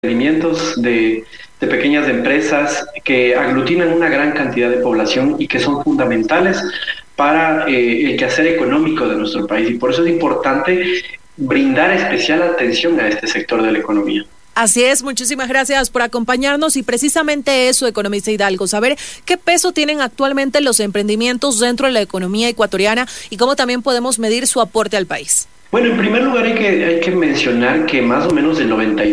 emprendimientos de pequeñas empresas que aglutinan una gran cantidad de población y que son fundamentales para el quehacer económico de nuestro país. Y por eso es importante brindar especial atención a este sector de la economía. Así es, muchísimas gracias por acompañarnos y precisamente eso, economista Hidalgo, saber qué peso tienen actualmente los emprendimientos dentro de la economía ecuatoriana y cómo también podemos medir su aporte al país. Bueno, en primer lugar hay que mencionar que más o menos el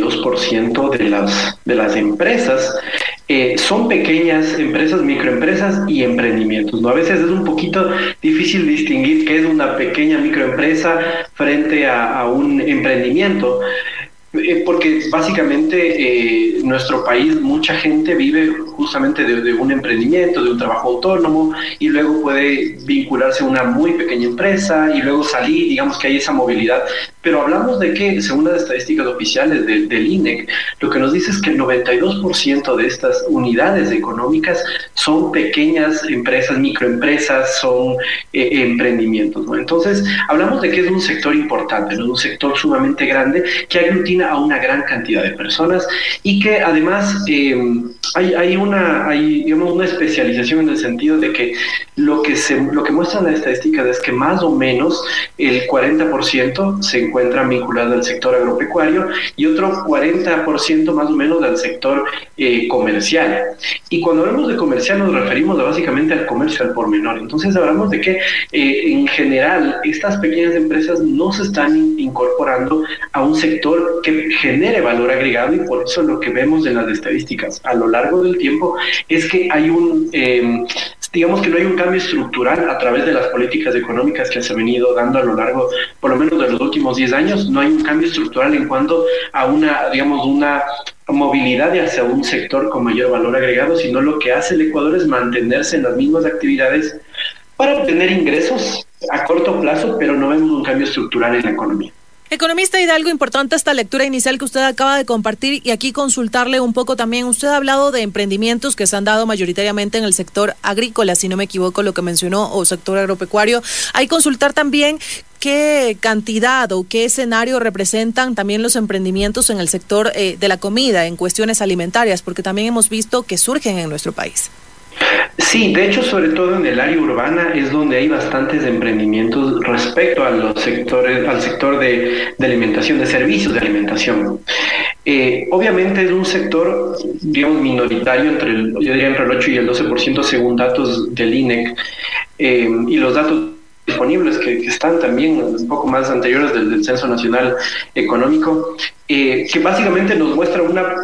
92% de las empresas son pequeñas empresas, microempresas y emprendimientos, ¿no? A veces es un poquito difícil distinguir qué es una pequeña microempresa frente a un emprendimiento. Porque básicamente nuestro país, mucha gente vive justamente de un emprendimiento, de un trabajo autónomo, y luego puede vincularse a una muy pequeña empresa y luego salir, digamos que hay esa movilidad. Pero hablamos de que, según las estadísticas oficiales del INEC, lo que nos dice es que el 92% de estas unidades económicas son pequeñas empresas, microempresas, son emprendimientos, ¿no? Entonces, hablamos de que es un sector importante, ¿no? Un sector sumamente grande que aglutina a una gran cantidad de personas y que además hay digamos, una especialización en el sentido de que lo que muestran las estadísticas es que más o menos el 40% se encuentran vinculados al sector agropecuario y otro 40% más o menos al sector comercial. Y cuando hablamos de comercial nos referimos básicamente al comercio al por menor. Entonces hablamos de que en general estas pequeñas empresas no se están incorporando a un sector que genere valor agregado, y por eso lo que vemos en las estadísticas a lo largo del tiempo es que hay digamos que no hay un cambio estructural a través de las políticas económicas que se han venido dando a lo largo, por lo menos de los últimos 10 años, no hay un cambio estructural en cuanto a una movilidad hacia un sector con mayor valor agregado, sino lo que hace el Ecuador es mantenerse en las mismas actividades para obtener ingresos a corto plazo, pero no vemos un cambio estructural en la economía. Economista Hidalgo, importante esta lectura inicial que usted acaba de compartir y aquí consultarle un poco también. Usted ha hablado de emprendimientos que se han dado mayoritariamente en el sector agrícola, si no me equivoco lo que mencionó, o sector agropecuario. Hay que consultar también qué cantidad o qué escenario representan también los emprendimientos en el sector de la comida, en cuestiones alimentarias, porque también hemos visto que surgen en nuestro país. Sí, de hecho, sobre todo en el área urbana es donde hay bastantes emprendimientos respecto a al sector de alimentación, de servicios de alimentación. Obviamente es un sector, digamos, minoritario, yo diría entre el 8 y el 12% según datos del INEC, y los datos disponibles que están también un poco más anteriores del Censo Nacional Económico, que básicamente nos muestra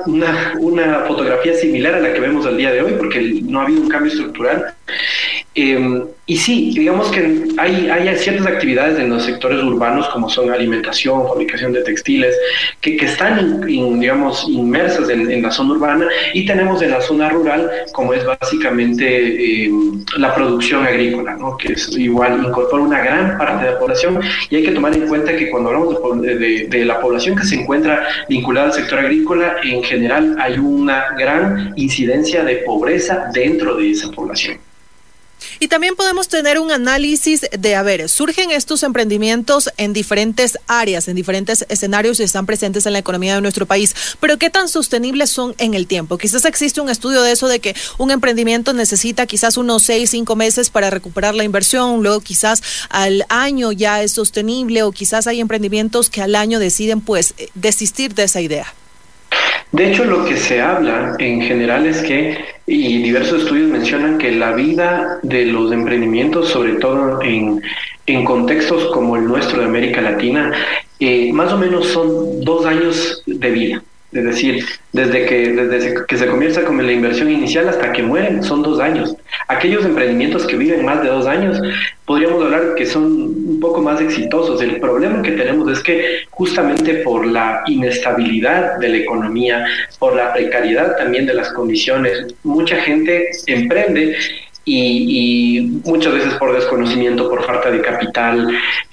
una fotografía similar a la que vemos al día de hoy, porque no ha habido un cambio estructural. Y sí, digamos que hay ciertas actividades en los sectores urbanos, como son alimentación, fabricación de textiles, que están, digamos, inmersas en la zona urbana, y tenemos en la zona rural, como es básicamente la producción agrícola, ¿no? Que es igual, incorpora una gran parte de la población, y hay que tomar en cuenta que cuando hablamos de la población que se encuentra vinculada al sector agrícola, en general hay una gran incidencia de pobreza dentro de esa población. Y también podemos tener un análisis de, surgen estos emprendimientos en diferentes áreas, en diferentes escenarios y están presentes en la economía de nuestro país, pero ¿qué tan sostenibles son en el tiempo? Quizás existe un estudio de eso, de que un emprendimiento necesita quizás unos 6-5 meses para recuperar la inversión, luego quizás al año ya es sostenible, o quizás hay emprendimientos que al año deciden pues desistir de esa idea. De hecho, lo que se habla en general es que, y diversos estudios mencionan que la vida de los emprendimientos, sobre todo en contextos como el nuestro de América Latina, más o menos son 2 años de vida. Es decir, desde que se comienza con la inversión inicial hasta que mueren, son 2 años. Aquellos emprendimientos que viven más de 2 años, podríamos hablar que son un poco más exitosos. El problema que tenemos es que justamente por la inestabilidad de la economía, por la precariedad también de las condiciones, mucha gente emprende y muchas veces por desconocimiento, por falta de capital,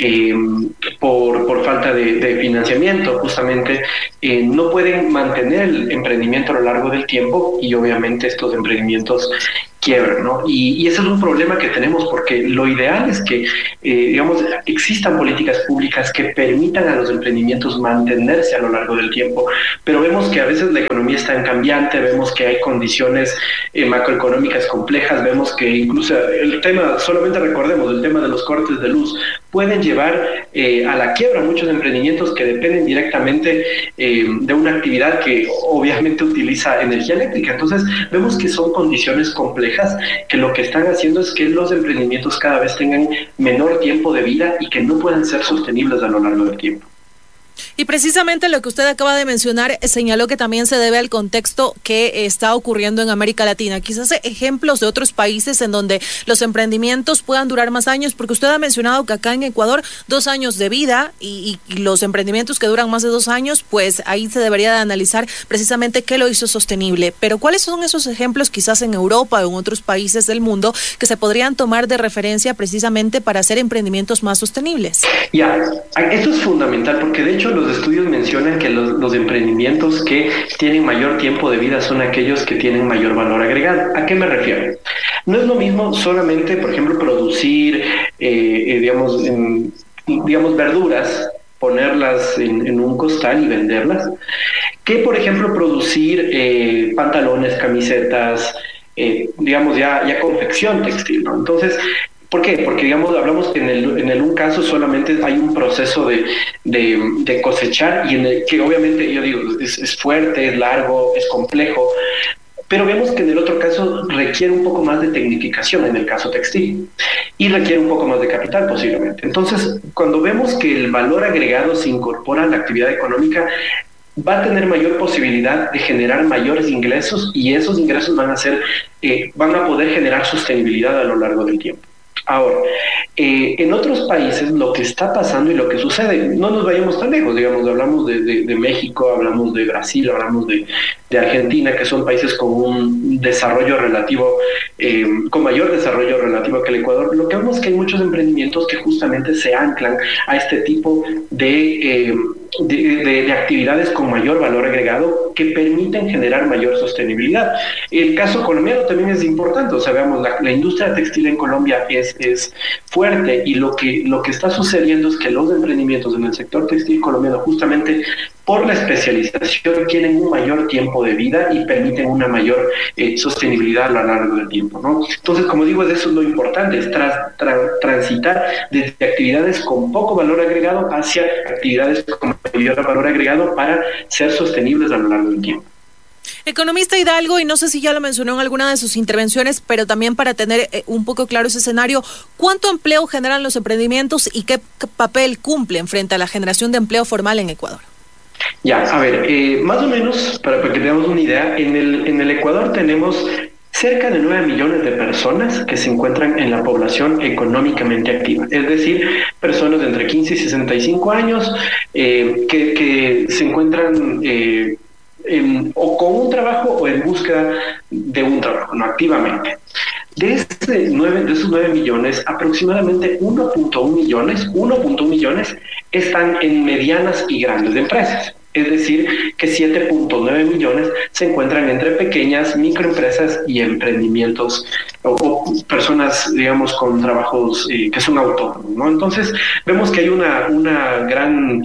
por falta de financiamiento, justamente no pueden mantener el emprendimiento a lo largo del tiempo, y obviamente estos emprendimientos quiebran, ¿no? Y ese es un problema que tenemos porque lo ideal es que, digamos, existan políticas públicas que permitan a los emprendimientos mantenerse a lo largo del tiempo, pero vemos que a veces la economía está en cambiante, vemos que hay condiciones macroeconómicas complejas, vemos que incluso el tema, solamente recordemos, el tema de los cortes de luz, pueden llevar a la quiebra muchos emprendimientos que dependen directamente de una actividad que obviamente utiliza energía eléctrica. Entonces, vemos que son condiciones complejas que lo que están haciendo es que los emprendimientos cada vez tengan menor tiempo de vida y que no puedan ser sostenibles a lo largo del tiempo. Y precisamente lo que usted acaba de mencionar señaló que también se debe al contexto que está ocurriendo en América Latina. Quizás ejemplos de otros países en donde los emprendimientos puedan durar más años, porque usted ha mencionado que acá en Ecuador 2 años de vida y los emprendimientos que duran más de 2 años, pues ahí se debería de analizar precisamente qué lo hizo sostenible. Pero ¿cuáles son esos ejemplos quizás en Europa o en otros países del mundo que se podrían tomar de referencia precisamente para hacer emprendimientos más sostenibles? Ya, esto es fundamental porque de hecho los estudios mencionan que los emprendimientos que tienen mayor tiempo de vida son aquellos que tienen mayor valor agregado. ¿A qué me refiero? No es lo mismo solamente, por ejemplo, producir, digamos, verduras, ponerlas en un costal y venderlas, que, por ejemplo, producir pantalones, camisetas, digamos, ya confección textil, ¿no? Entonces, ¿por qué? Porque, digamos, hablamos que en un caso solamente hay un proceso de cosechar y en el que obviamente, yo digo, es fuerte, es largo, es complejo, pero vemos que en el otro caso requiere un poco más de tecnificación, en el caso textil, y requiere un poco más de capital posiblemente. Entonces, cuando vemos que el valor agregado se incorpora a la actividad económica, va a tener mayor posibilidad de generar mayores ingresos y esos ingresos van a poder generar sostenibilidad a lo largo del tiempo. Ahora, en otros países lo que está pasando y lo que sucede, no nos vayamos tan lejos, digamos, hablamos de México, hablamos de Brasil, hablamos de Argentina, que son países con un desarrollo relativo, con mayor desarrollo relativo que el Ecuador. Lo que vemos es que hay muchos emprendimientos que justamente se anclan a este tipo de actividades con mayor valor agregado que permiten generar mayor sostenibilidad. El caso colombiano también es importante, o sea, veamos, la industria textil en Colombia es fuerte y lo que está sucediendo es que los emprendimientos en el sector textil colombiano justamente por la especialización tienen un mayor tiempo de vida y permiten una mayor sostenibilidad a lo largo del tiempo, ¿no? Entonces, como digo, eso es lo importante, es transitar desde actividades con poco valor agregado hacia actividades con mayor valor agregado para ser sostenibles a lo largo del tiempo. Economista Hidalgo, y no sé si ya lo mencionó en alguna de sus intervenciones, pero también para tener un poco claro ese escenario, ¿cuánto empleo generan los emprendimientos y qué papel cumplen frente a la generación de empleo formal en Ecuador? Ya, a ver, más o menos, para que tengamos una idea, en el Ecuador tenemos cerca de 9 millones de personas que se encuentran en la población económicamente activa, es decir, personas de entre 15 y 65 años que se encuentran o con un trabajo o en busca de un trabajo, no activamente. De esos 9 millones, aproximadamente 1.1 millones están en medianas y grandes empresas. Es decir, que 7.9 millones se encuentran entre pequeñas, microempresas y emprendimientos o personas, digamos, con trabajos que son autónomos, ¿no? Entonces, vemos que hay una gran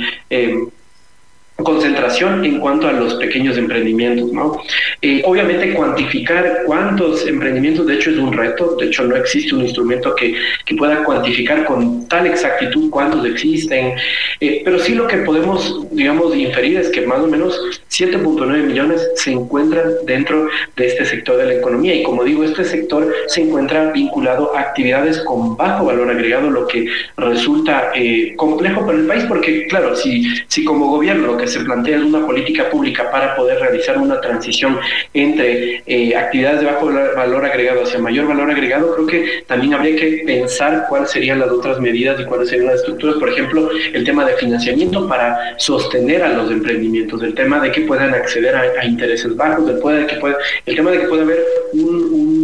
concentración en cuanto a los pequeños emprendimientos, ¿no? Obviamente cuantificar cuántos emprendimientos, de hecho es un reto, de hecho no existe un instrumento que pueda cuantificar con tal exactitud cuántos existen, pero sí lo que podemos, digamos, inferir es que más o menos 7.9 millones se encuentran dentro de este sector de la economía y como digo, este sector se encuentra vinculado a actividades con bajo valor agregado, lo que resulta complejo para el país porque, claro, si como gobierno lo que se plantea es una política pública para poder realizar una transición entre actividades de bajo valor agregado hacia mayor valor agregado, creo que también habría que pensar cuáles serían las otras medidas y cuáles serían las estructuras, por ejemplo, el tema de financiamiento para sostener a los emprendimientos, el tema de que puedan acceder a intereses bajos, el tema de que pueda haber un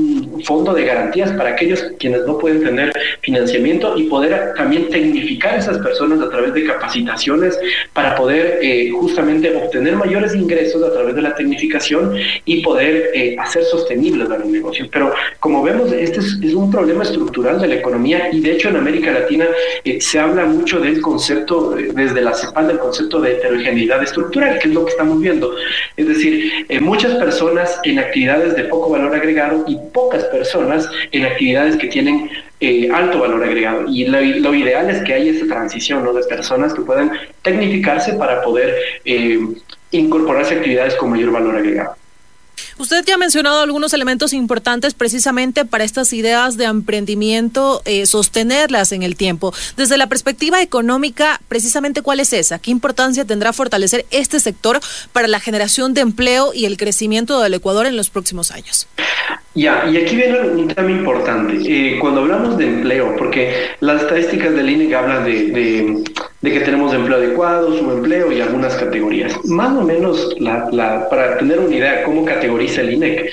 fondo de garantías para aquellos quienes no pueden tener financiamiento y poder también tecnificar a esas personas a través de capacitaciones para poder justamente obtener mayores ingresos a través de la tecnificación y poder hacer sostenibles los negocios. Pero como vemos, este es un problema estructural de la economía y de hecho en América Latina se habla mucho del concepto, desde la CEPAL, del concepto de heterogeneidad estructural, que es lo que estamos viendo. Es decir, muchas personas en actividades de poco valor agregado y pocas personas en actividades que tienen alto valor agregado. Y lo ideal es que haya esa transición, ¿no?, de personas que puedan tecnificarse para poder incorporarse a actividades con mayor valor agregado. Usted ya ha mencionado algunos elementos importantes precisamente para estas ideas de emprendimiento, sostenerlas en el tiempo. Desde la perspectiva económica, precisamente, ¿cuál es esa? ¿Qué importancia tendrá fortalecer este sector para la generación de empleo y el crecimiento del Ecuador en los próximos años? Ya, y aquí viene un tema importante. Cuando hablamos de empleo, porque las estadísticas del INEC hablan de que tenemos empleo adecuado, subempleo y algunas categorías. Más o menos, para tener una idea de cómo categoriza el INEC,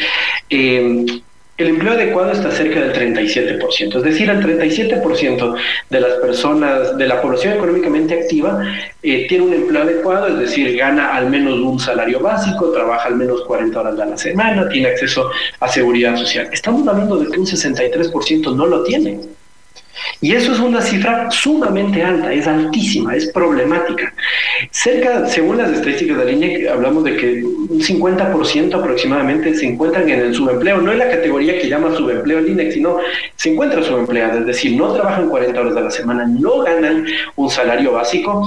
el empleo adecuado está cerca del 37%, es decir, el 37% de las personas, de la población económicamente activa, tiene un empleo adecuado, es decir, gana al menos un salario básico, trabaja al menos 40 horas a la semana, tiene acceso a seguridad social. Estamos hablando de que un 63% no lo tiene. Y eso es una cifra sumamente alta, es altísima, es problemática. Según las estadísticas del INEC, hablamos de que un 50% aproximadamente se encuentran en el subempleo, no en la categoría que llama subempleo el INEC, sino se encuentran subempleadas, es decir, no trabajan 40 horas a la semana, no ganan un salario básico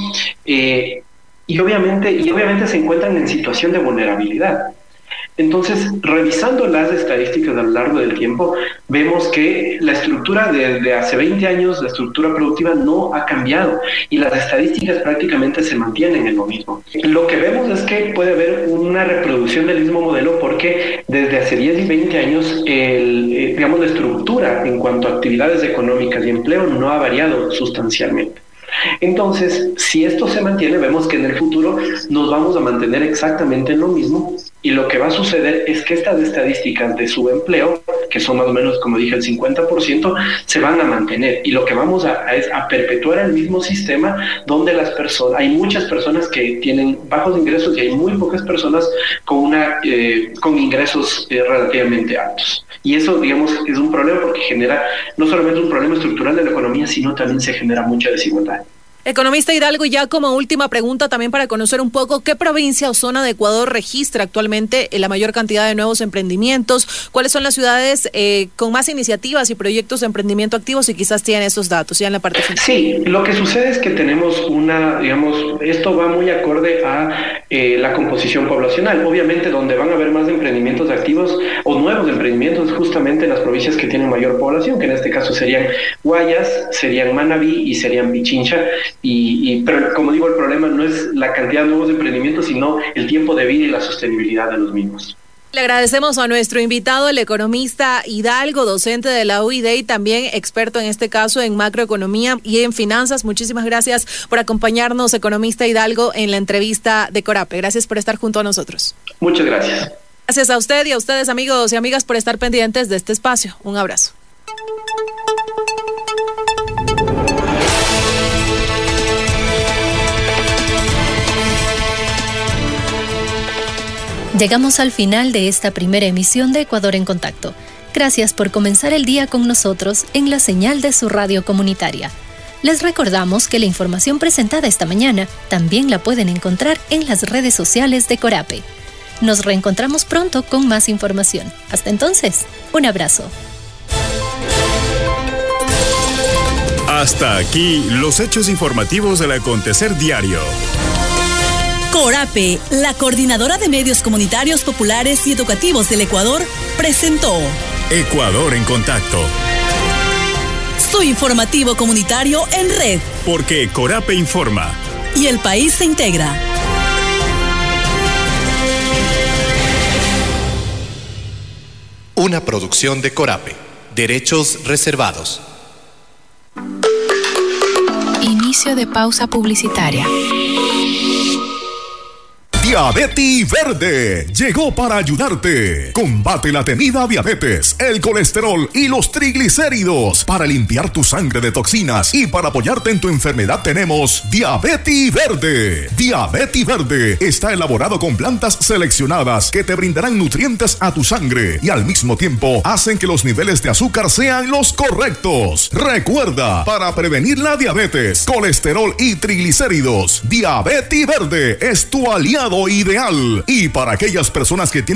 y obviamente se encuentran en situación de vulnerabilidad. Entonces, revisando las estadísticas a lo largo del tiempo, vemos que la estructura de hace 20 años, la estructura productiva no ha cambiado y las estadísticas prácticamente se mantienen en lo mismo. Lo que vemos es que puede haber una reproducción del mismo modelo porque desde hace 10 y 20 años, la estructura en cuanto a actividades económicas y empleo no ha variado sustancialmente. Entonces, si esto se mantiene, vemos que en el futuro nos vamos a mantener exactamente en lo mismo y lo que va a suceder es que estas estadísticas de subempleo, que son más o menos, como dije, el 50%, se van a mantener y lo que vamos es a perpetuar el mismo sistema donde hay muchas personas que tienen bajos ingresos y hay muy pocas personas con ingresos relativamente altos. Y eso, digamos, es un problema porque genera no solamente un problema estructural de la economía, sino también se genera mucha desigualdad. Economista Hidalgo, ya como última pregunta también para conocer un poco, ¿qué provincia o zona de Ecuador registra actualmente la mayor cantidad de nuevos emprendimientos? ¿Cuáles son las ciudades con más iniciativas y proyectos de emprendimiento activos? Y quizás tienen esos datos ya en la parte final. Sí, lo que sucede es que tenemos esto va muy acorde a la composición poblacional. Obviamente donde van a haber más emprendimientos activos o nuevos emprendimientos justamente en las provincias que tienen mayor población, que en este caso serían Guayas, serían Manabí y serían Pichincha. Pero como digo, el problema no es la cantidad de nuevos emprendimientos, sino el tiempo de vida y la sostenibilidad de los mismos. Le agradecemos a nuestro invitado, el economista Hidalgo, docente de la UID y también experto en este caso en macroeconomía y en finanzas. Muchísimas gracias por acompañarnos, economista Hidalgo, en la entrevista de Corape. Gracias por estar junto a nosotros. Muchas gracias. Gracias a usted y a ustedes, amigos y amigas, por estar pendientes de este espacio. Un abrazo. Llegamos al final de esta primera emisión de Ecuador en Contacto. Gracias por comenzar el día con nosotros en la señal de su radio comunitaria. Les recordamos que la información presentada esta mañana también la pueden encontrar en las redes sociales de Corape. Nos reencontramos pronto con más información. Hasta entonces, un abrazo. Hasta aquí los hechos informativos del acontecer diario. Corape, la Coordinadora de Medios Comunitarios Populares y Educativos del Ecuador, presentó Ecuador en Contacto. Su informativo comunitario en red. Porque Corape informa. Y el país se integra. Una producción de Corape. Derechos reservados. Inicio de pausa publicitaria. Diabetes Verde llegó para ayudarte. Combate la temida diabetes, el colesterol y los triglicéridos. Para limpiar tu sangre de toxinas y para apoyarte en tu enfermedad tenemos Diabetes Verde. Diabetes Verde está elaborado con plantas seleccionadas que te brindarán nutrientes a tu sangre y al mismo tiempo hacen que los niveles de azúcar sean los correctos. Recuerda, para prevenir la diabetes, colesterol y triglicéridos, Diabetes Verde es tu aliado ideal. Y para aquellas personas que tienen